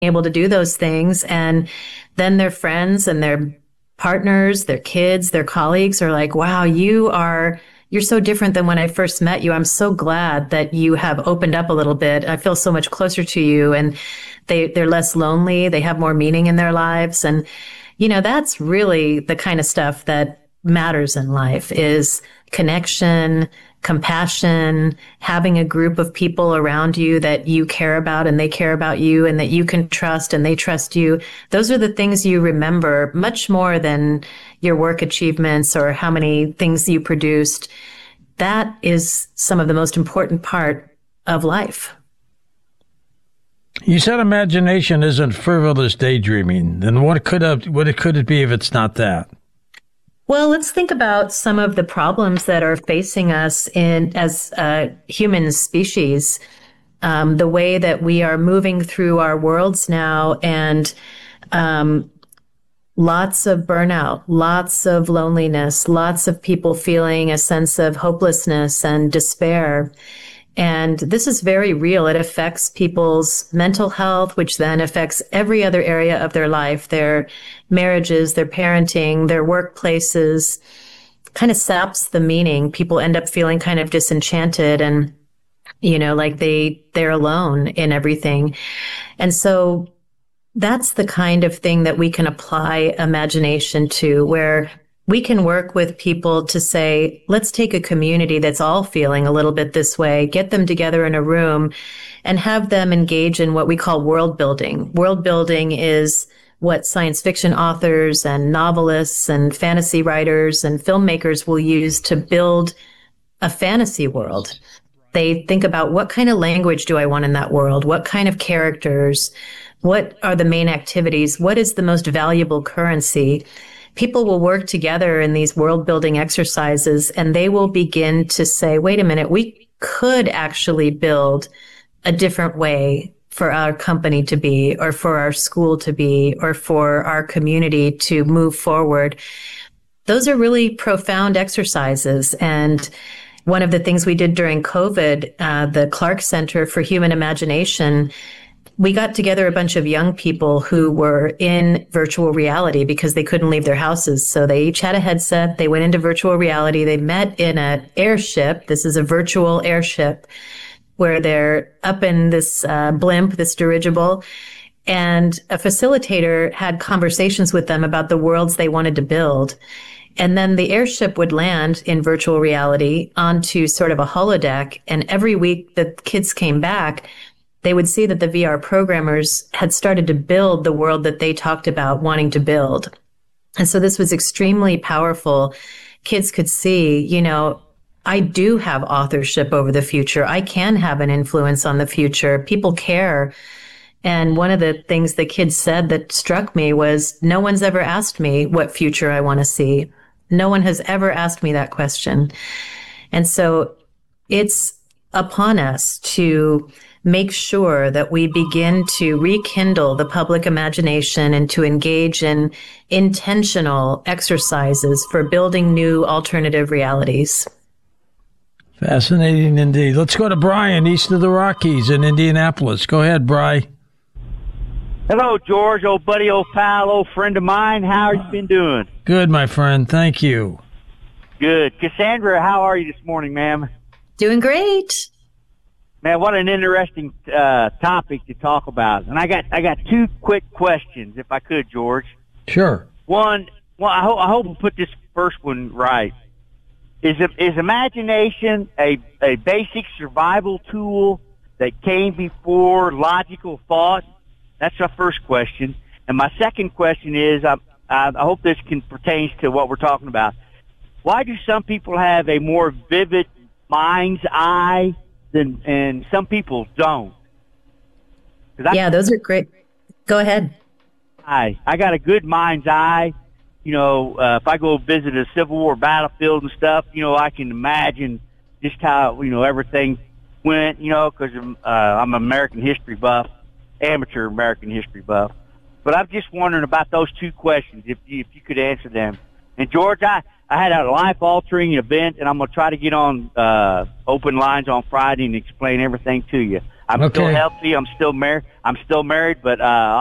able to do those things. And then their friends and their partners, their kids, their colleagues are like, wow, you're so different than when I first met you. I'm so glad that you have opened up a little bit. I feel so much closer to you, and they're less lonely. They have more meaning in their lives. And, that's really the kind of stuff that matters in life, is connection, compassion, having a group of people around you that you care about and they care about you and that you can trust and they trust you. Those are the things you remember much more than your work achievements or how many things you produced. That is some of the most important part of life. You said imagination isn't frivolous daydreaming. Then what could it be if it's not that? Well, let's think about some of the problems that are facing us as a human species. The way that we are moving through our worlds now, and lots of burnout, lots of loneliness, lots of people feeling a sense of hopelessness and despair. And this is very real. It affects people's mental health, which then affects every other area of their life, their marriages, their parenting, their workplaces. Kind of saps the meaning. People end up feeling kind of disenchanted and, like they're alone in everything. And so that's the kind of thing that we can apply imagination to, where we can work with people to say, let's take a community that's all feeling a little bit this way, get them together in a room and have them engage in what we call world building. World building is what science fiction authors and novelists and fantasy writers and filmmakers will use to build a fantasy world. They think about, what kind of language do I want in that world? What kind of characters? What are the main activities? What is the most valuable currency? People will work together in these world building exercises, and they will begin to say, wait a minute, we could actually build a different way for our company to be, or for our school to be, or for our community to move forward. Those are really profound exercises. And one of the things we did during COVID, the Clark Center for Human Imagination, we got together a bunch of young people who were in virtual reality because they couldn't leave their houses. So they each had a headset. They went into virtual reality. They met in an airship. This is a virtual airship where they're up in this blimp, this dirigible. And a facilitator had conversations with them about the worlds they wanted to build. And then the airship would land in virtual reality onto sort of a holodeck. And every week the kids came back, they would see that the VR programmers had started to build the world that they talked about wanting to build. And so this was extremely powerful. Kids could see, I do have authorship over the future. I can have an influence on the future. People care. And one of the things the kids said that struck me was, no one's ever asked me what future I want to see. No one has ever asked me that question. And so it's upon us to make sure that we begin to rekindle the public imagination and to engage in intentional exercises for building new alternative realities. Fascinating indeed. Let's go to Brian, east of the Rockies in Indianapolis. Go ahead, Bri. Hello, George, old buddy, old pal, old friend of mine. How have you been doing? Good, my friend. Thank you. Good. Cassandra, how are you this morning, ma'am? Doing great. Man, what an interesting topic to talk about. And I got two quick questions, if I could, George. Sure. One, I hope we'll put this first one right. Is imagination a basic survival tool that came before logical thought? That's my first question. And my second question is, I hope this pertains to what we're talking about. Why do some people have a more vivid mind's eye and some people don't? Yeah, those are great. Go ahead. I got a good mind's eye. If I go visit a Civil War battlefield and stuff, I can imagine just how, everything went, because I'm an American history buff, amateur American history buff. But I'm just wondering about those two questions, if you could answer them. And, George, I had a life-altering event, and I'm going to try to get on open lines on Friday and explain everything to you. I'm still Okay. healthy. I'm still married. But